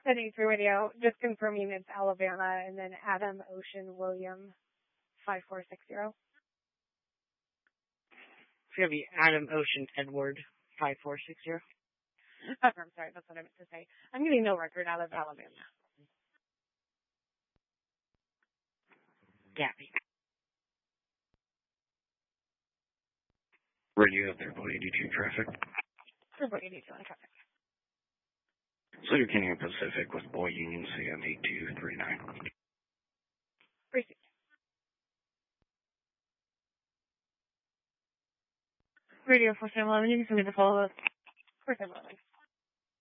Heading through radio, just confirming it's Alabama, and then Adam Ocean William 5460. It's going to be Adam Ocean Edward 5460. I'm sorry, that's what I meant to say. I'm getting no record out of Alabama. Gabby. Radio Airport 82 traffic. Airport 82 on traffic. Cedar Canyon Pacific with Boy Union CM 8239. Received. Radio 4711, you can send me the follow-up. 4711.